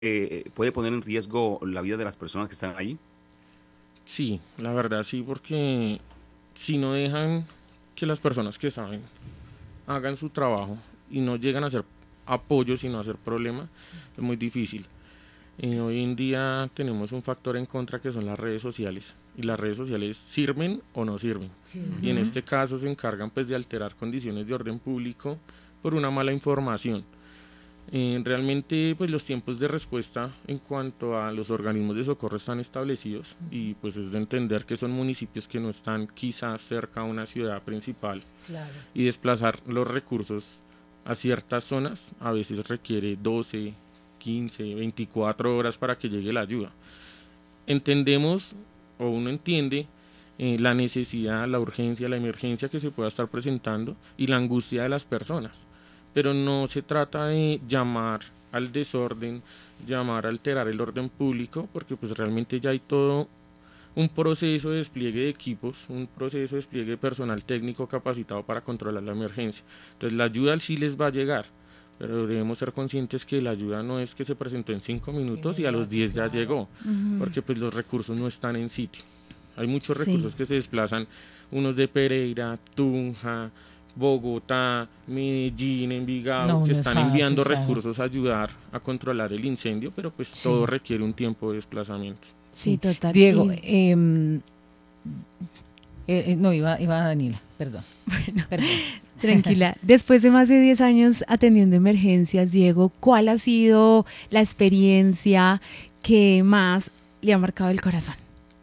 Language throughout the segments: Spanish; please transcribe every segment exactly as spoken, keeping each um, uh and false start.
eh, puede poner en riesgo la vida de las personas que están allí? Sí, la verdad sí, porque si no dejan que las personas que saben hagan su trabajo y no llegan a ser apoyo, sino a ser problema, es muy difícil. Eh, hoy en día tenemos un factor en contra que son las redes sociales y las redes sociales sirven o no sirven, Sí. y en Ujú. este caso se encargan pues de alterar condiciones de orden público por una mala información. Eh, realmente pues los tiempos de respuesta en cuanto a los organismos de socorro están establecidos y pues es de entender que son municipios que no están quizás cerca a una ciudad principal, Claro. y desplazar los recursos a ciertas zonas a veces requiere doce, quince, veinticuatro horas para que llegue la ayuda. Entendemos o uno entiende eh, la necesidad, la urgencia, la emergencia que se pueda estar presentando y la angustia de las personas, pero no se trata de llamar al desorden, llamar a alterar el orden público, porque pues realmente ya hay todo un proceso de despliegue de equipos, un proceso de despliegue de personal técnico capacitado para controlar la emergencia. Entonces la ayuda sí les va a llegar, pero debemos ser conscientes que la ayuda no es que se presentó en cinco minutos y a los diez ya Claro. llegó, Ujú. porque pues los recursos no están en sitio. Hay muchos Sí. recursos que se desplazan, unos de Pereira, Tunja, Bogotá, Medellín, Envigado, No, que no es están fácil, enviando claro. recursos a ayudar a controlar el incendio, pero pues todo Sí, requiere un tiempo de desplazamiento. Sí, sí. total. Diego, Y em, eh, eh, no, iba, iba Daniela, perdón. bueno, Perdón. tranquila. Después de más de diez años atendiendo emergencias, Diego, ¿cuál ha sido la experiencia que más le ha marcado el corazón?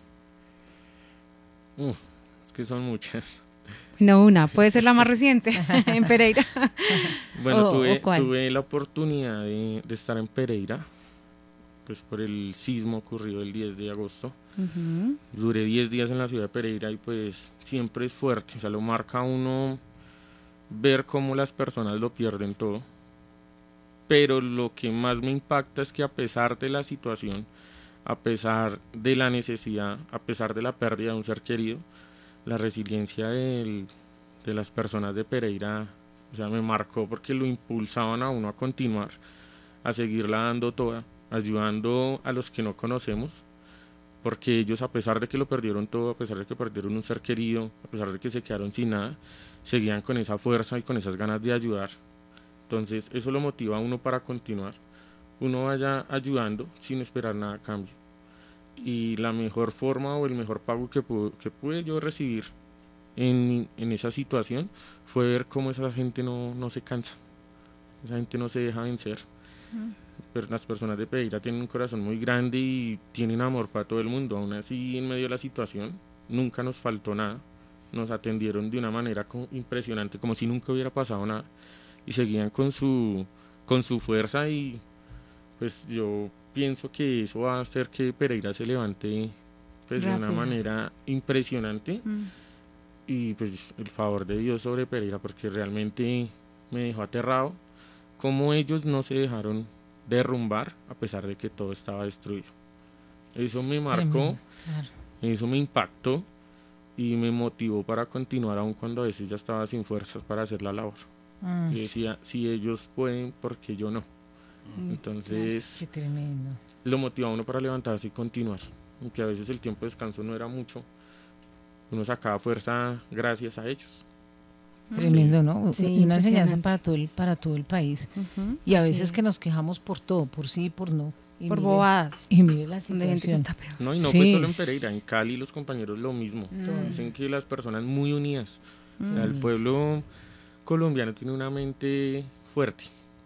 Uf, es que son muchas. No, una, puede ser la más reciente en Pereira. Bueno, ¿O, o tuve, cuál? tuve la oportunidad de, de estar en Pereira, pues por el sismo ocurrido el diez de agosto. Ujú. Duré diez días en la ciudad de Pereira y pues siempre es fuerte, o sea, lo marca a uno ver cómo las personas lo pierden todo. Pero lo que más me impacta es que a pesar de la situación, a pesar de la necesidad, a pesar de la pérdida de un ser querido, la resiliencia del, de las personas de Pereira, o sea, me marcó porque lo impulsaban a uno a continuar, a seguirla dando toda, ayudando a los que no conocemos, porque ellos, a pesar de que lo perdieron todo, a pesar de que perdieron un ser querido, a pesar de que se quedaron sin nada, seguían con esa fuerza y con esas ganas de ayudar. Entonces eso lo motiva a uno para continuar, uno vaya ayudando sin esperar nada a cambio. Y la mejor forma o el mejor pago que pude, que pude yo recibir en, en esa situación fue ver cómo esa gente no, no se cansa, esa gente no se deja vencer. Pero las personas de Pereira tienen un corazón muy grande y tienen amor para todo el mundo. Aún así, en medio de la situación, nunca nos faltó nada. Nos atendieron de una manera co- impresionante, como si nunca hubiera pasado nada. Y seguían con su, con su fuerza, y pues yo pienso que eso va a hacer que Pereira se levante pues de una Rápido. manera impresionante, Mm. y pues el favor de Dios sobre Pereira, porque realmente me dejó aterrado cómo ellos no se dejaron derrumbar a pesar de que todo estaba destruido. Eso me marcó, Tremendo, claro. eso me impactó y me motivó para continuar aun cuando a veces ya estaba sin fuerzas para hacer la labor. Mm, Y decía, si ellos pueden, ¿por qué yo no? Mm, claro. Entonces qué tremendo. lo motiva a uno para levantarse y continuar. Aunque a veces el tiempo de descanso no era mucho, uno sacaba fuerza gracias a ellos. Que Tremendo, ¿no? Sí, Una enseñanza impresionante. para todo el, para todo el país. Ujú, Y a así veces que es. nos quejamos por todo, por sí y por no. Y Por mire, bobadas. y mire la Donde hay gente que situación. está peor. no, y no fue Sí, solo en Pereira, en Cali los compañeros lo mismo. Mm. Dicen que las personas muy unidas. O sea, el Mm. bonito. pueblo colombiano tiene una mente fuerte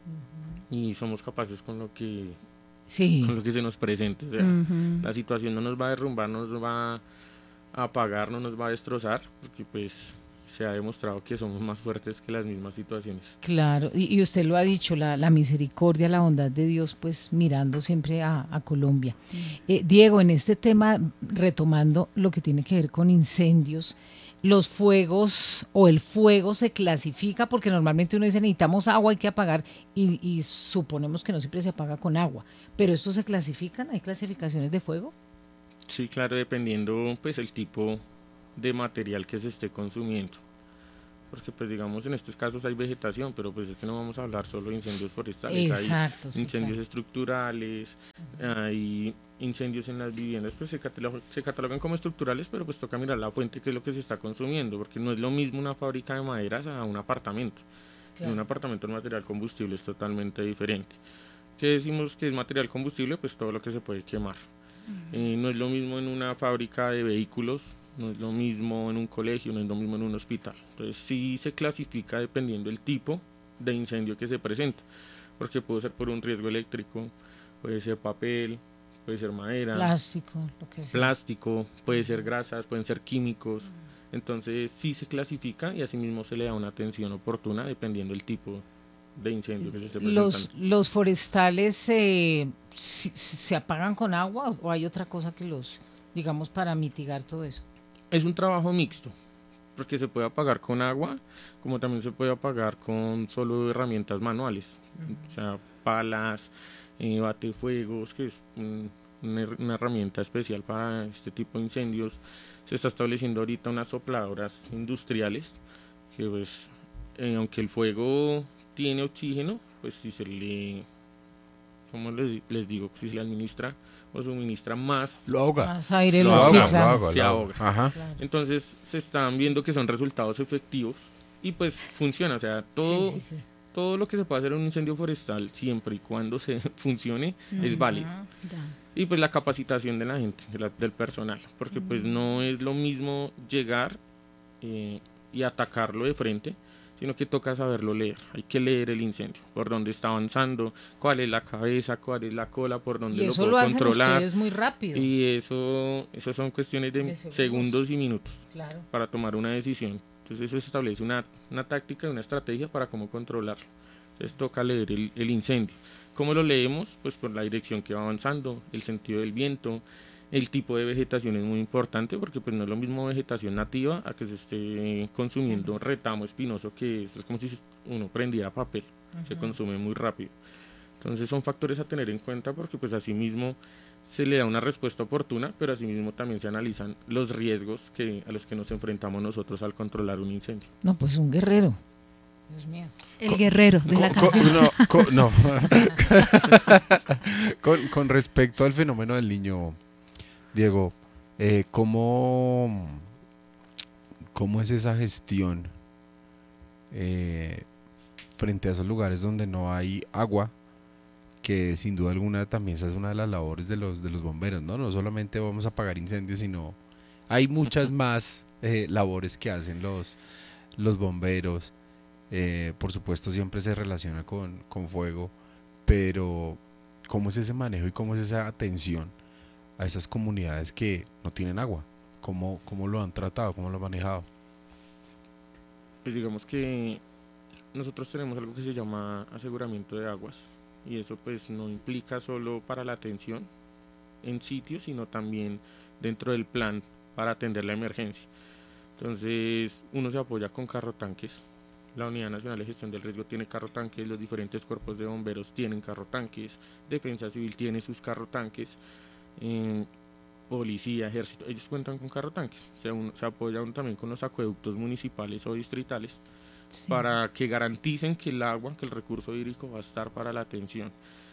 y somos capaces con lo que Sí, con lo que se nos presente. O sea, Ujú. la situación no nos va a derrumbar, no nos va a apagar, no nos va a destrozar, porque pues se ha demostrado que somos más fuertes que las mismas situaciones. claro. Y, y usted lo ha dicho, la, la misericordia, la bondad de Dios, pues mirando siempre a, a Colombia. Eh, Diego, en este tema, retomando lo que tiene que ver con incendios, los fuegos o el fuego se clasifica porque normalmente uno dice necesitamos agua, hay que apagar y, y suponemos que no siempre se apaga con agua, pero estos se clasifican, hay clasificaciones de fuego. Sí, claro, dependiendo pues el tipo de material que se esté consumiendo. porque pues digamos en estos casos hay vegetación, pero pues es que no vamos a hablar solo de incendios forestales, Exacto, hay sí, incendios claro. estructurales, hay incendios en las viviendas, pues se catalogan, se catalogan como estructurales, pero pues toca mirar la fuente, que es lo que se está consumiendo, porque no es lo mismo una fábrica de maderas a un apartamento. En un Claro. apartamento el material combustible es totalmente diferente. ¿Qué decimos que es material combustible? Pues todo lo que se puede quemar. Eh, no es lo mismo en una fábrica de vehículos, no es lo mismo en un colegio, no es lo mismo en un hospital. Entonces sí se clasifica dependiendo del tipo de incendio que se presenta, porque puede ser por un riesgo eléctrico, puede ser papel, puede ser madera, Plástico, lo que sea. plástico, puede ser grasas, pueden ser químicos. Entonces sí se clasifica y asimismo se le da una atención oportuna dependiendo del tipo de incendio que se esté presentando. Los, los forestales eh, si- si- se apagan con agua o hay otra cosa que los, digamos, para mitigar todo eso. Es un trabajo mixto, porque se puede apagar con agua, como también se puede apagar con solo herramientas manuales, o sea, palas, eh, batefuegos, que es un- una, her- una herramienta especial para este tipo de incendios. Se está estableciendo ahorita unas sopladoras industriales, que pues, eh, aunque el fuego tiene oxígeno, pues si se le, ¿cómo les, les digo? Si se le administra o suministra más, Lo ahoga. Más aire, Lo lo, Lo sí, ahoga, ahoga, lo claro. ahoga, se lo ahoga. Ajá. Claro. entonces se están viendo que son resultados efectivos y pues funciona, o sea, todo, Sí, sí, sí. todo lo que se puede hacer en un incendio forestal siempre y cuando se funcione es válido. Ya. Y pues la capacitación de la gente, de la- del personal, porque pues no es lo mismo llegar eh, y atacarlo de frente, sino que toca saberlo leer, hay que leer el incendio, por dónde está avanzando, cuál es la cabeza, cuál es la cola, por dónde Y lo eso puedo lo hacen controlar. ustedes muy rápido. Y eso, eso son cuestiones de De segundos. segundos y minutos Claro. para tomar una decisión. Entonces se establece una, una táctica y una estrategia para cómo controlarlo. Entonces toca leer el, el incendio. ¿Cómo lo leemos? Pues por la dirección que va avanzando, el sentido del viento, el tipo de vegetación es muy importante porque pues no es lo mismo vegetación nativa a que se esté consumiendo retamo espinoso, que es como si uno prendiera papel, se consume muy rápido. Entonces son factores a tener en cuenta porque pues asimismo se le da una respuesta oportuna, pero asimismo también se analizan los riesgos que, a los que nos enfrentamos nosotros al controlar un incendio. No, pues un guerrero. Dios mío. El guerrero de la Co- co- canción. no, co- no. con, con respecto al fenómeno del niño, Diego, eh, ¿cómo, cómo es esa gestión eh, frente a esos lugares donde no hay agua? Que sin duda alguna también esa es una de las labores de los, de los bomberos, ¿no? No solamente vamos a apagar incendios, sino hay muchas más eh, labores que hacen los, los bomberos. Eh, por supuesto siempre se relaciona con, con fuego, pero ¿cómo es ese manejo y cómo es esa atención a esas comunidades que no tienen agua? ¿Cómo, cómo lo han tratado? ¿Cómo lo han manejado? Pues digamos que nosotros tenemos algo que se llama aseguramiento de aguas y eso pues no implica solo para la atención en sitio, sino también dentro del plan para atender la emergencia. Entonces uno se apoya con carro tanques. La Unidad Nacional de Gestión del Riesgo tiene carro tanques, los diferentes cuerpos de bomberos tienen carro tanques, Defensa Civil tiene sus carro tanques, eh, policía, ejército, ellos cuentan con carro tanques. Se, un, se apoya uno también con los acueductos municipales o distritales Sí. para que garanticen que el agua, que el recurso hídrico va a estar para la atención.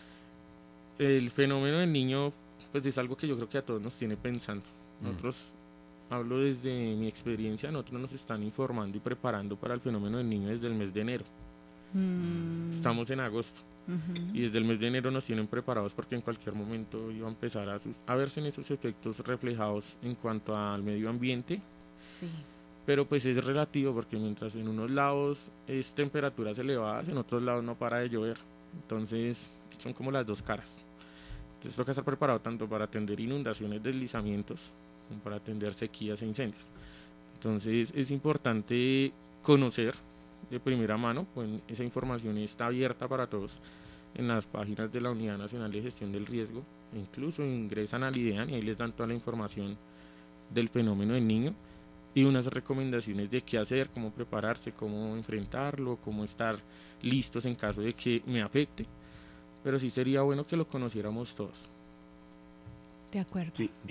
El fenómeno del niño pues es algo que yo creo que a todos nos tiene pensando. Nosotros, mm. hablo desde mi experiencia, nosotros nos están informando y preparando para el fenómeno del niño desde el mes de enero. Mm. Estamos en agosto. Uh-huh. Y desde el mes de enero nos tienen preparados porque en cualquier momento iba a empezar a, sus, a verse en esos efectos reflejados en cuanto al medio ambiente. Sí. Pero pues es relativo porque mientras en unos lados es temperaturas elevadas, en otros lados no para de llover. Entonces son como las dos caras. Entonces toca estar preparado tanto para atender inundaciones, deslizamientos, como para atender sequías e incendios. Entonces es importante conocer de primera mano, pues esa información está abierta para todos en las páginas de la Unidad Nacional de Gestión del Riesgo. Incluso ingresan al IDEAN y ahí les dan toda la información del fenómeno del niño y unas recomendaciones de qué hacer, cómo prepararse, cómo enfrentarlo, cómo estar listos en caso de que me afecte. Pero sí sería bueno que lo conociéramos todos. De acuerdo. Sí, Di-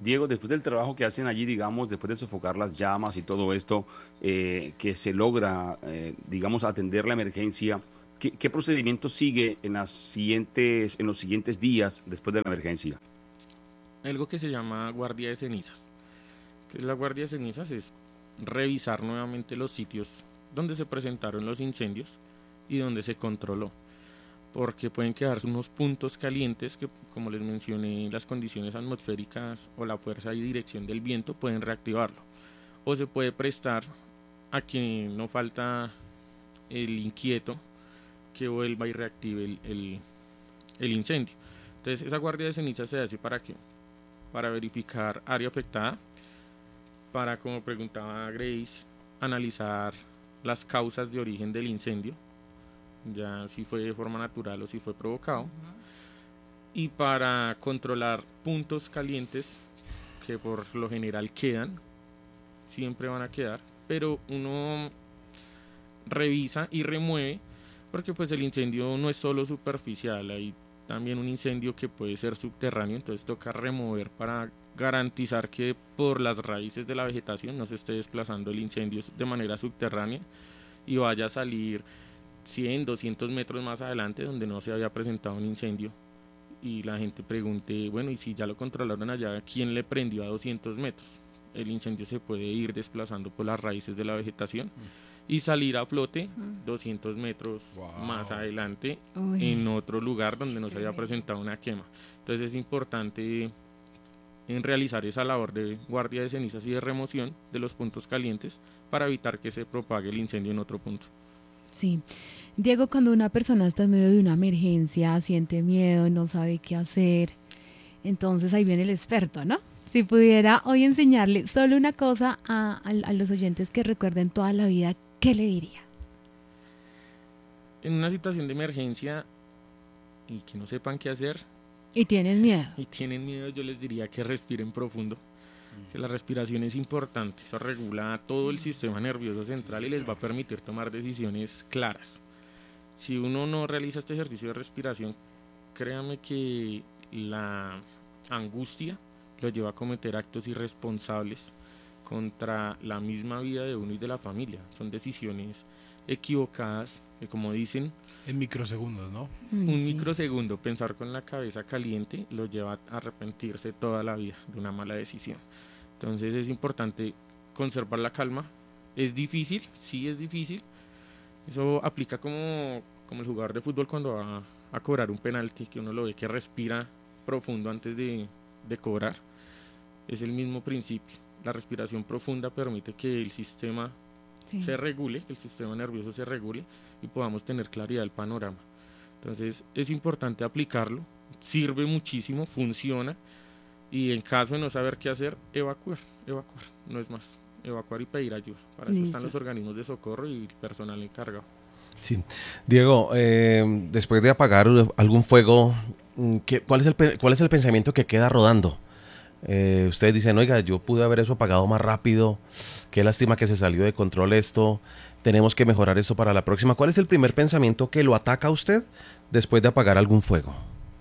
Diego, después del trabajo que hacen allí, digamos, después de sofocar las llamas y todo esto, eh, que se logra, eh, digamos, atender la emergencia, ¿qué, qué procedimiento sigue en las siguientes, en los siguientes días después de la emergencia? Algo que se llama guardia de cenizas. Que la guardia de cenizas es revisar nuevamente los sitios donde se presentaron los incendios y donde se controló, porque pueden quedarse unos puntos calientes que, como les mencioné, las condiciones atmosféricas o la fuerza y dirección del viento pueden reactivarlo, o se puede prestar a que no falta el inquieto que vuelva y reactive el, el, el incendio. Entonces esa guardia de ceniza se hace para qué, para verificar área afectada, para, como preguntaba Grace, analizar las causas de origen del incendio, ya si fue de forma natural o si fue provocado, uh-huh. y para controlar puntos calientes que por lo general quedan, siempre van a quedar, pero uno revisa y remueve, porque pues el incendio no es solo superficial, hay también un incendio que puede ser subterráneo, entonces toca remover para garantizar que por las raíces de la vegetación no se esté desplazando el incendio de manera subterránea y vaya a salir cien, doscientos metros más adelante donde no se había presentado un incendio y la gente pregunte, bueno, y si ya lo controlaron allá, ¿quién le prendió a doscientos metros? El incendio se puede ir desplazando por las raíces de la vegetación mm. y salir a flote mm. doscientos metros wow. más adelante Uy. en otro lugar donde no se había presentado una quema. Entonces es importante en realizar esa labor de guardia de cenizas y de remoción de los puntos calientes para evitar que se propague el incendio en otro punto. Sí. Diego, cuando una persona está en medio de una emergencia, siente miedo, no sabe qué hacer, entonces ahí viene el experto, ¿no? Si pudiera hoy enseñarle solo una cosa a, a, a los oyentes que recuerden toda la vida, ¿qué le diría? En una situación de emergencia y que no sepan qué hacer, y tienen miedo. Y tienen miedo, yo les diría que respiren profundo, mm. que la respiración es importante, eso regula todo el sistema nervioso central y les va a permitir tomar decisiones claras. Si uno no realiza este ejercicio de respiración, créame que la angustia lo lleva a cometer actos irresponsables contra la misma vida de uno y de la familia. Son decisiones equivocadas que, como dicen, en microsegundos, ¿no? Un sí. microsegundo, pensar con la cabeza caliente lo lleva a arrepentirse toda la vida de una mala decisión. Entonces es importante conservar la calma. Es difícil, sí es difícil. Eso aplica como, como el jugador de fútbol cuando va a cobrar un penalti, que uno lo ve que respira profundo antes de, de cobrar. Es el mismo principio. La respiración profunda permite que el sistema sí. se regule, que el sistema nervioso se regule y podamos tener claridad del panorama. Entonces es importante aplicarlo, sirve muchísimo, funciona y en caso de no saber qué hacer, evacuar, evacuar, no es más, evacuar y pedir ayuda. Para eso están los organismos de socorro y el personal encargado. Sí. Diego, eh, después de apagar algún fuego, ¿qué, cuál, es el, ¿cuál es el pensamiento que queda rodando? Eh, ustedes dicen, oiga, yo pude haber eso apagado más rápido, qué lástima que se salió de control esto, tenemos que mejorar eso para la próxima. ¿Cuál es el primer pensamiento que lo ataca a usted después de apagar algún fuego?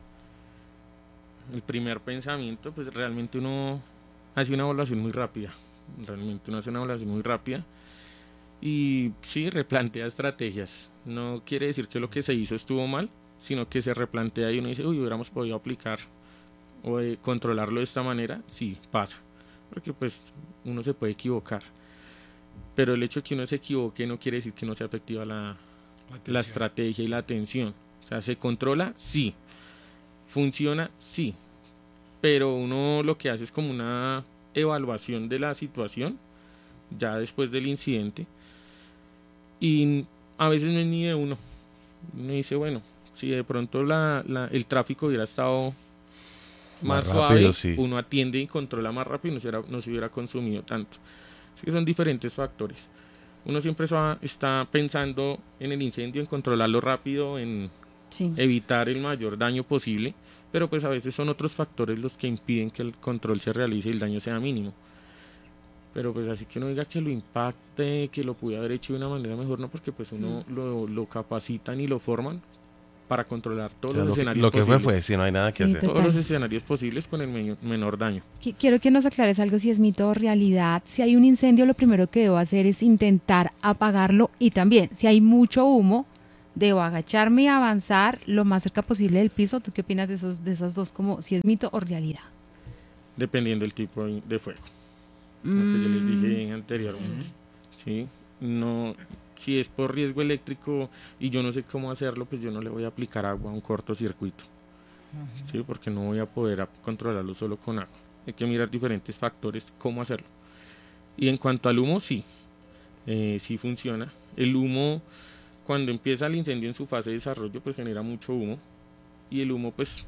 El primer pensamiento, pues realmente uno hace una evaluación muy rápida, realmente uno hace una evaluación muy rápida y sí, replantea estrategias. No quiere decir que lo que se hizo estuvo mal, sino que se replantea y uno dice, uy, hubiéramos podido aplicar o de controlarlo de esta manera. Sí, pasa, porque pues uno se puede equivocar, pero el hecho de que uno se equivoque no quiere decir que no sea efectiva la, la estrategia y la atención. O sea, se controla, sí, funciona, sí, pero uno lo que hace es como una evaluación de la situación ya después del incidente y a veces no es ni de uno. Uno dice, bueno, si de pronto la, la, el tráfico hubiera estado más, más rápido, suave, sí. uno atiende y controla más rápido y no se hubiera, no se hubiera consumido tanto. Así que son diferentes factores. Uno siempre está pensando en el incendio, en controlarlo rápido, en sí. evitar el mayor daño posible, pero pues a veces son otros factores los que impiden que el control se realice y el daño sea mínimo. Pero pues así que uno diga que lo impacte, que lo pude haber hecho de una manera mejor, no, porque pues uno mm. lo, lo capacitan y lo forman para controlar todos O sea, los lo, que, escenarios lo que fue posibles. fue, si no hay nada que Sí, hacer. total. Todos los escenarios posibles con el me- menor daño. Qui- Quiero que nos aclares algo si es mito o realidad. Si hay un incendio, lo primero que debo hacer es intentar apagarlo y también, si hay mucho humo, debo agacharme y avanzar lo más cerca posible del piso. ¿Tú qué opinas de esos, de esas dos, como si es mito o realidad? Dependiendo del tipo de de fuego. Lo que yo les dije anteriormente. ¿Sí? No, si es por riesgo eléctrico y yo no sé cómo hacerlo, pues yo no le voy a aplicar agua a un cortocircuito. ¿Sí? Porque no voy a poder a- controlarlo solo con agua. Hay que mirar diferentes factores, cómo hacerlo. Y en cuanto al humo, sí. Eh, sí funciona. El humo, cuando empieza el incendio en su fase de desarrollo, pues genera mucho humo. Y el humo, pues,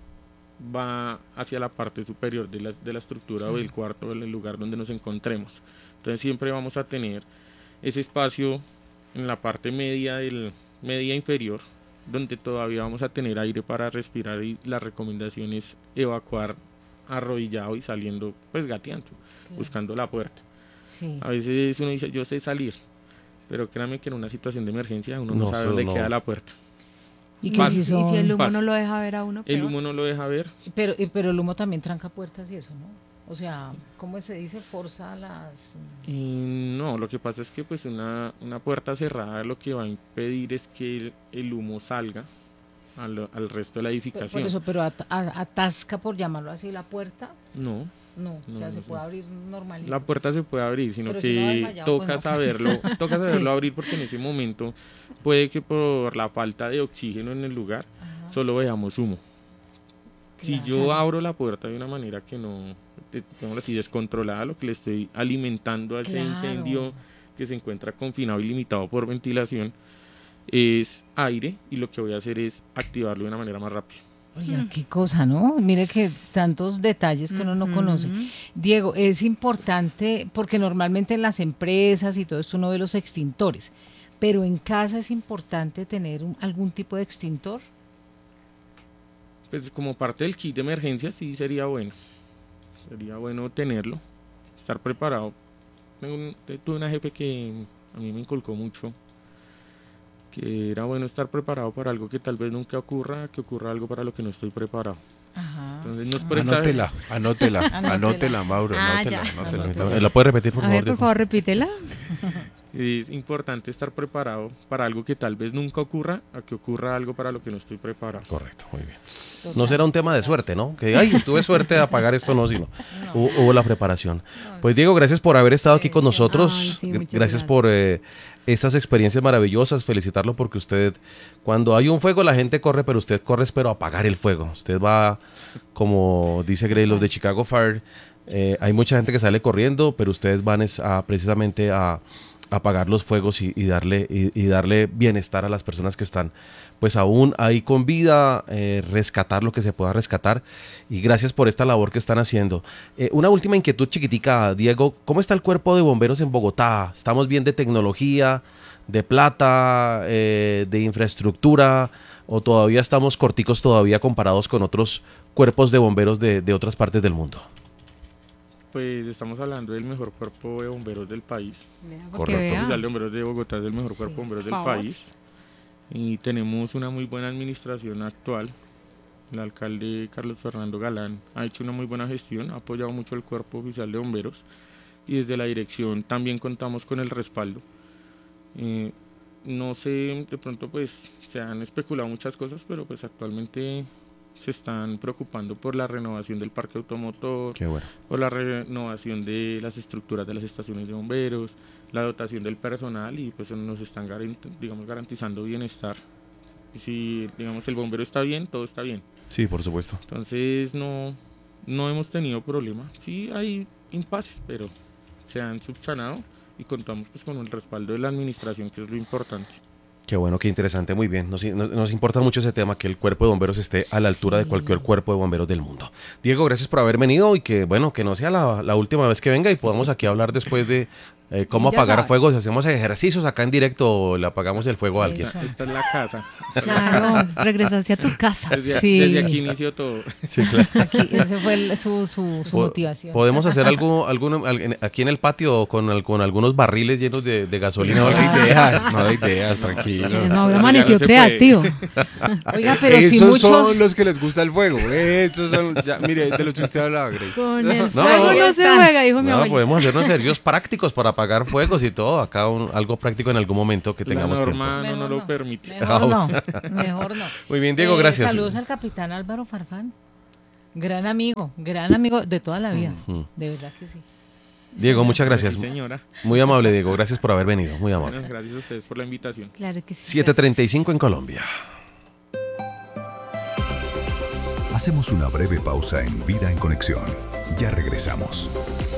va hacia la parte superior de la, de la estructura o del cuarto o del lugar donde nos encontremos. Entonces siempre vamos a tener ese espacio en la parte media del media inferior donde todavía vamos a tener aire para respirar, y la recomendación es evacuar arrodillado y saliendo, pues gateando, buscando la puerta. Sí. A veces uno dice, yo sé salir, pero créanme que en una situación de emergencia uno no, No, sabe eso dónde no. queda la puerta. Y que Pasa. si Y son- si el humo pasa. no lo deja ver a uno, El peor. humo no lo deja ver. pero, y- pero el humo también tranca puertas y eso, ¿no? O sea, ¿cómo se dice? Forza las... Y no, lo que pasa es que pues una, una puerta cerrada lo que va a impedir es que el, el humo salga al, al resto de la Por, edificación. por eso, pero at- a- atasca, por llamarlo así, la puerta. No, No, No, o sea, no se sé. puede abrir normalito. la puerta se puede abrir, sino Pero si no hay que fallado, toca pues no. saberlo, toca saberlo Sí. abrir, porque en ese momento puede que por la falta de oxígeno en el lugar Ajá. solo veamos humo. Si Claro. yo abro la puerta de una manera que no, de- digámoslo así, descontrolada, lo que le estoy alimentando a ese Claro. incendio que se encuentra confinado y limitado por ventilación, es aire, y lo que voy a hacer es activarlo de una manera más rápida. Oiga, qué cosa, ¿no? Mire que tantos detalles que uno no Ujú. conoce. Diego, es importante, porque normalmente en las empresas y todo esto uno ve los extintores, pero en casa es importante tener un- algún tipo de extintor. Pues como parte del kit de emergencia sí sería bueno. Sería bueno tenerlo, estar preparado. Tengo un- te- Tuve una jefe que a mí me inculcó mucho, que era bueno estar preparado para algo que tal vez nunca ocurra, que ocurra algo para lo que no estoy preparado. Ajá. Entonces no es por exagerar- Anótela, anótela, Anótela. anótela, Mauro, Ah, anótela, ya. anótela. Anótela. ¿La puede repetir, por A favor? ver, por Diego? favor, repítela. Es importante estar preparado para algo que tal vez nunca ocurra, a que ocurra algo para lo que no estoy preparado. Correcto, muy bien. No será un tema de suerte, ¿no? Que, ay, tuve suerte de apagar esto, no, sino hubo, hubo la preparación. Pues Diego, gracias por haber estado aquí con nosotros. Ay, sí, Gr- muchas gracias gracias. por eh, estas experiencias maravillosas. Felicitarlo porque usted, cuando hay un fuego, la gente corre, pero usted corre, pero a apagar el fuego. Usted va, como dice Grey, los de Chicago Fire, eh, hay mucha gente que sale corriendo, pero ustedes van es a, precisamente a apagar los fuegos y, y darle y, y darle bienestar a las personas que están pues aún ahí con vida, eh, rescatar lo que se pueda rescatar, y gracias por esta labor que están haciendo. Eh, una última inquietud chiquitica, Diego, ¿cómo está el cuerpo de bomberos en Bogotá? ¿Estamos bien de tecnología, de plata, eh, de infraestructura, o todavía estamos corticos todavía comparados con otros cuerpos de bomberos de, de otras partes del mundo? Pues estamos hablando del mejor cuerpo de bomberos del país. Vea, Correcto. porque El vea. oficial de bomberos de Bogotá es el mejor Sí, cuerpo de bomberos por del favor. país, y tenemos una muy buena administración actual. El alcalde Carlos Fernando Galán ha hecho una muy buena gestión, ha apoyado mucho el cuerpo oficial de bomberos, y desde la dirección también contamos con el respaldo. Eh, no sé, de pronto pues se han especulado muchas cosas, pero pues actualmente se están preocupando por la renovación del parque automotor, Qué bueno. por la renovación de las estructuras de las estaciones de bomberos, la dotación del personal, y pues nos están garan- digamos, garantizando bienestar. Y si digamos el bombero está bien, todo está bien. Sí, por supuesto. Entonces no, no hemos tenido problema. Sí hay impases, pero se han subsanado, y contamos pues con el respaldo de la administración, que es lo importante. Qué bueno, qué interesante, muy bien. Nos, nos, nos importa mucho ese tema, que el cuerpo de bomberos esté a la altura de cualquier cuerpo de bomberos del mundo. Diego, gracias por haber venido, y que bueno, que no sea la, la última vez que venga y podamos aquí hablar después de, Eh, ¿Cómo Ya apagar sabe. fuego? Si hacemos ejercicios acá en directo, le apagamos el fuego a alguien. Eso. Esta es la casa. Esta es la Claro, regresaste a tu casa. Desde, Sí. desde aquí inició todo. Sí, claro. Aquí, ese fue el- su, su, su Po- motivación. Podemos hacer algo, alguno, al- en- aquí en el patio con, al- con algunos barriles llenos de, de gasolina. No o algo. de ideas, no de ideas, tranquilo. Eh, Eso Mauro ya amaneció no se creativo. Oiga, pero Esos si muchos... son los que les gusta el fuego. Estos son, ya, mire, de los que usted hablaba, Grace. Con el No, fuego no, no, se juega, dijo mi No, abuelita. podemos hacernos ejercicios prácticos para apagar fuegos y todo. Acá un- algo práctico en algún momento que La tengamos tiempo. norma no Mejor nos lo permite. Mejor no, mejor no. Muy bien, Diego, Eh, gracias. Saludos al capitán Álvaro Farfán. Gran amigo, gran amigo de toda la vida. Ujú. De verdad que sí. Diego, muchas gracias. Sí, señora. Muy amable, Diego. Gracias por haber venido. Muy amable. Bueno, gracias a ustedes por la invitación. Claro que sí. siete treinta y cinco en Colombia. Hacemos una breve pausa en Vida en Conexión. Ya regresamos.